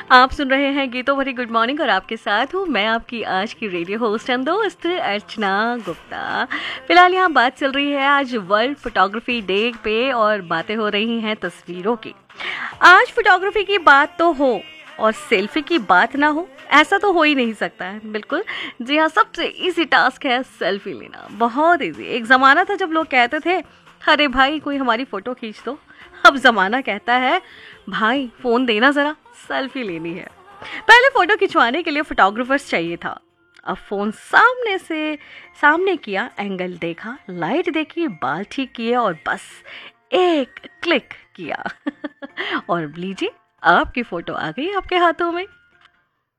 आप सुन रहे हैं गीतों भरी गुड मॉर्निंग और आपके साथ हूँ मैं, आपकी आज की रेडियो होस्ट एंड दोस्त अर्चना गुप्ता। फिलहाल यहाँ बात चल रही है आज वर्ल्ड फोटोग्राफी डे पे और बातें हो रही हैं तस्वीरों की। आज फोटोग्राफी की बात तो हो और सेल्फी की बात ना हो, ऐसा तो हो ही नहीं सकता है। बिल्कुल जी हाँ, सबसे इजी टास्क है सेल्फी लेना, बहुत इजी। एक ज़माना था जब लोग कहते थे अरे भाई कोई हमारी फ़ोटो खींच दो। अब ज़माना कहता है भाई फ़ोन देना ज़रा, सेल्फी लेनी है। पहले फ़ोटो खिंचवाने के लिए फ़ोटोग्राफर्स चाहिए था। अब फ़ोन सामने किया, एंगल देखा, लाइट देखी, बाल ठीक किए और बस एक क्लिक किया और लीजिए आपकी फ़ोटो आ गई आपके हाथों में।